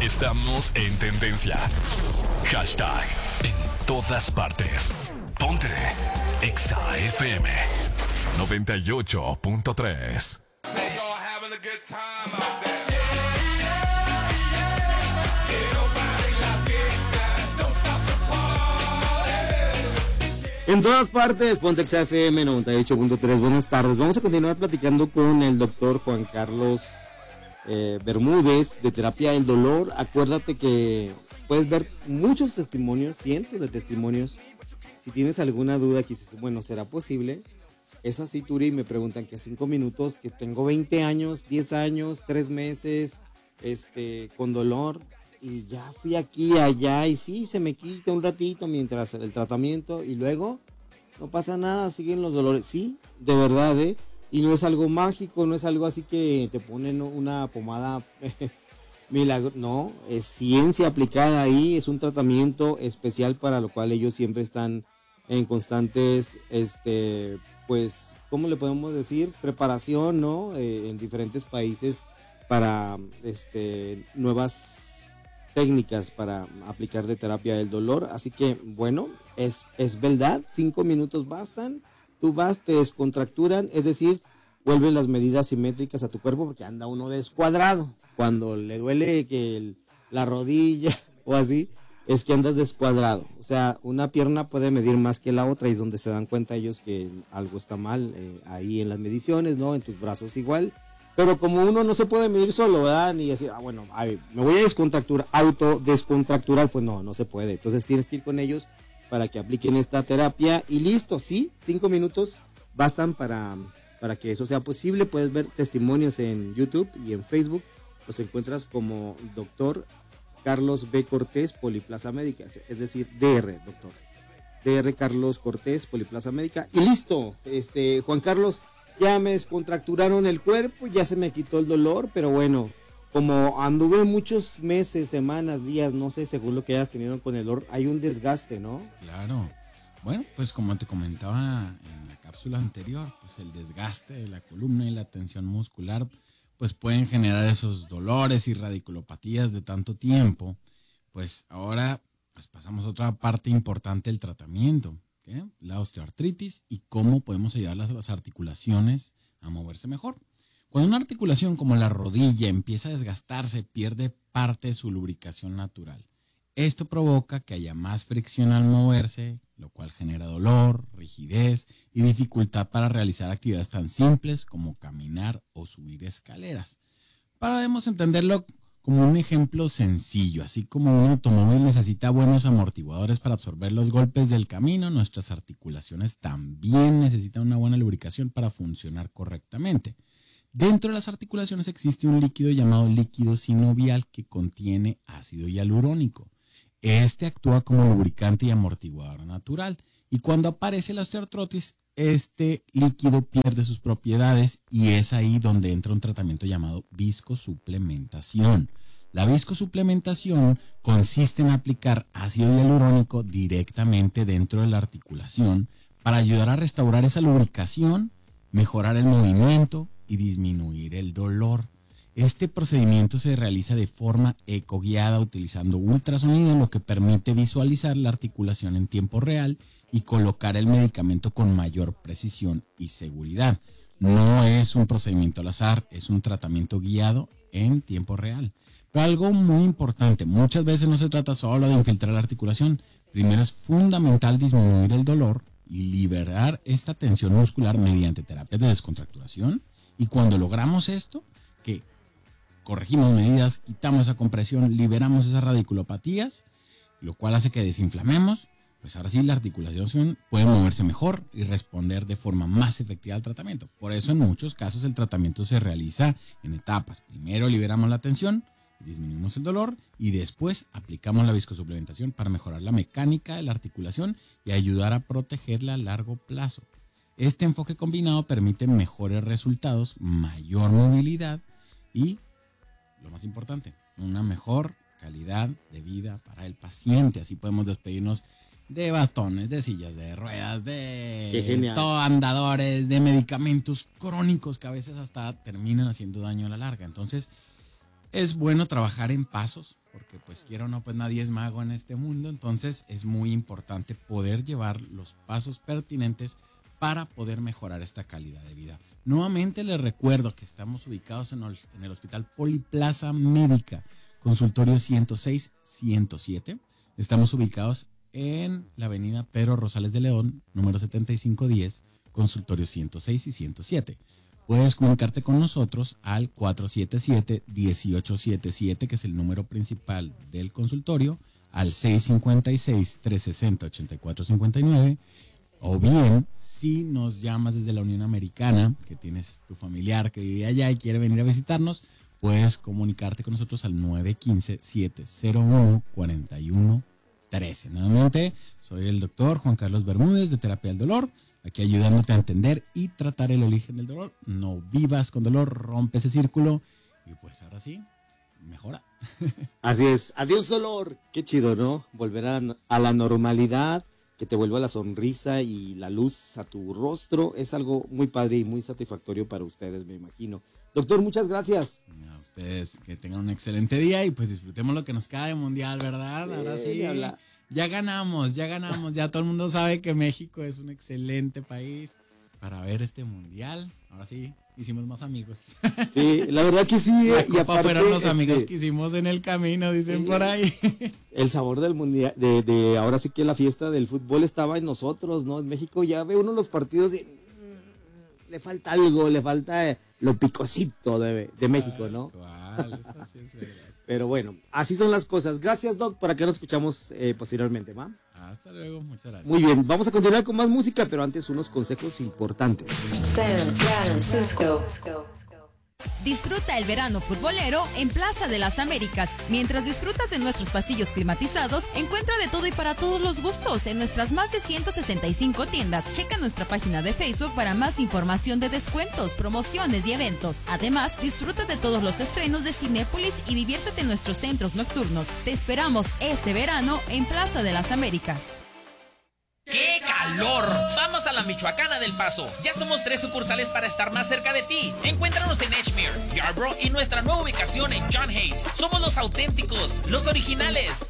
Estamos en tendencia. Hashtag en todas partes. Ponte Exa FM 98.3. En todas partes, ponte Exa FM 98.3. Buenas tardes. Vamos a continuar platicando con el doctor Juan Carlos Bermúdez de Terapia del Dolor. Acuérdate que puedes ver muchos testimonios, cientos de testimonios. Si tienes alguna duda que dices, bueno, ¿será posible? Es así, Turi, me preguntan que a 5 minutos, que tengo 20 años, 10 años, 3 meses, con dolor. Y ya fui aquí, allá, y sí, se me quita un ratito mientras el tratamiento, y luego no pasa nada, siguen los dolores. Sí, de verdad, y no es algo mágico, no es algo así que te ponen una pomada milagro, no, es ciencia aplicada ahí, es un tratamiento especial para lo cual ellos siempre están en constantes, pues, ¿cómo le podemos decir? Preparación, ¿no? En diferentes países para, nuevas técnicas para aplicar de terapia del dolor. Así que, bueno, es verdad, 5 minutos bastan, tú vas, te descontracturan, es decir, vuelven las medidas simétricas a tu cuerpo porque anda uno descuadrado. Cuando le duele que la rodilla o así, es que andas descuadrado. O sea, una pierna puede medir más que la otra y es donde se dan cuenta ellos que algo está mal ahí en las mediciones, ¿no? En tus brazos igual. Pero como uno no se puede medir solo, ¿verdad? Ni decir, bueno, me voy a autodescontracturar, pues no se puede. Entonces tienes que ir con ellos para que apliquen esta terapia y listo, sí, 5 minutos bastan para que eso sea posible. Puedes ver testimonios en YouTube y en Facebook. Los encuentras como Doctor Carlos B. Cortés, Poliplaza Médica, es decir, DR, doctor. DR Carlos Cortés, Poliplaza Médica. Y listo, Juan Carlos, ya me descontracturaron el cuerpo, ya se me quitó el dolor, pero bueno, como anduve muchos meses, semanas, días, no sé, según lo que hayas tenido con el dolor, hay un desgaste, ¿no? Claro. Bueno, pues como te comentaba en la cápsula anterior, pues el desgaste de la columna y la tensión muscular, pues pueden generar esos dolores y radiculopatías de tanto tiempo. Pues ahora pues pasamos a otra parte importante del tratamiento, ¿qué? La osteoartritis y cómo podemos ayudar a las articulaciones a moverse mejor. Cuando una articulación como la rodilla empieza a desgastarse, pierde parte de su lubricación natural. Esto provoca que haya más fricción al moverse, lo cual genera dolor, rigidez y dificultad para realizar actividades tan simples como caminar o subir escaleras. Podemos entenderlo como un ejemplo sencillo, así como un automóvil necesita buenos amortiguadores para absorber los golpes del camino, nuestras articulaciones también necesitan una buena lubricación para funcionar correctamente. Dentro de las articulaciones existe un líquido llamado líquido sinovial que contiene ácido hialurónico. Este actúa como lubricante y amortiguador natural, y cuando aparece la osteoartritis, este líquido pierde sus propiedades y es ahí donde entra un tratamiento llamado viscosuplementación. La viscosuplementación consiste en aplicar ácido hialurónico directamente dentro de la articulación para ayudar a restaurar esa lubricación, mejorar el movimiento y disminuir el dolor. Este procedimiento se realiza de forma ecoguiada utilizando ultrasonido, lo que permite visualizar la articulación en tiempo real y colocar el medicamento con mayor precisión y seguridad. No es un procedimiento al azar, es un tratamiento guiado en tiempo real. Pero algo muy importante, muchas veces no se trata solo de infiltrar la articulación. Primero es fundamental disminuir el dolor y liberar esta tensión muscular mediante terapias de descontracturación. Y cuando logramos esto, que corregimos medidas, quitamos esa compresión, liberamos esas radiculopatías, lo cual hace que desinflamemos, pues ahora sí la articulación puede moverse mejor y responder de forma más efectiva al tratamiento. Por eso en muchos casos el tratamiento se realiza en etapas. Primero liberamos la tensión, disminuimos el dolor y después aplicamos la viscosuplementación para mejorar la mecánica de la articulación y ayudar a protegerla a largo plazo. Este enfoque combinado permite mejores resultados, mayor movilidad y, lo más importante, una mejor calidad de vida para el paciente. Así podemos despedirnos de bastones, de sillas de ruedas, de andadores, de medicamentos crónicos que a veces hasta terminan haciendo daño a la larga. Entonces, Es bueno trabajar en pasos, porque pues quiera o no, pues nadie es mago en este mundo, entonces es muy importante poder llevar los pasos pertinentes para poder mejorar esta calidad de vida. Nuevamente les recuerdo que estamos ubicados en el Hospital Poliplaza Médica, consultorio 106-107. Estamos ubicados en la avenida Pedro Rosales de León, número 7510, consultorio 106 y 107. Puedes comunicarte con nosotros al 477-1877, que es el número principal del consultorio, al 656-360-8459, o bien, si nos llamas desde la Unión Americana, que tienes tu familiar que vive allá y quiere venir a visitarnos, puedes comunicarte con nosotros al 915-701-4113. Nuevamente, soy el doctor Juan Carlos Bermúdez de Terapia del Dolor, aquí ayudándote a entender y tratar el origen del dolor. No vivas con dolor, rompe ese círculo y pues ahora sí, mejora. Así es, adiós dolor, qué chido, ¿no? Volver a la normalidad, que te vuelva la sonrisa y la luz a tu rostro, es algo muy padre y muy satisfactorio para ustedes, me imagino. Doctor, muchas gracias. A ustedes que tengan un excelente día y pues disfrutemos lo que nos queda de mundial, ¿verdad? Ahora sí, ya ganamos, ya todo el mundo sabe que México es un excelente país para ver este mundial. Ahora sí, hicimos más amigos. Sí, la verdad que sí. Y aparte fueron los amigos que hicimos en el camino, dicen por ahí. El sabor del mundial, de ahora sí que la fiesta del fútbol estaba en nosotros, ¿no? En México ya ve uno los partidos de le falta algo, le falta lo picosito de México, ¿no? ¿Cuál? Eso sí es verdad. Pero bueno, así son las cosas. Gracias, Doc, por acá nos escuchamos posteriormente, ¿va? Hasta luego, muchas gracias. Muy bien, vamos a continuar con más música, pero antes unos consejos importantes. San Francisco. Disfruta el verano futbolero en Plaza de las Américas. Mientras disfrutas en nuestros pasillos climatizados, encuentra de todo y para todos los gustos en nuestras más de 165 tiendas. Checa nuestra página de Facebook para más información de descuentos, promociones y eventos. Además, disfruta de todos los estrenos de Cinépolis y diviértete en nuestros centros nocturnos. Te esperamos este verano en Plaza de las Américas. ¡Qué calor! Vamos a la Michoacana del Paso. Ya somos 3 sucursales para estar más cerca de ti. Encuéntranos en Edgemere, Yarborough y nuestra nueva ubicación en John Hayes. Somos los auténticos, los originales.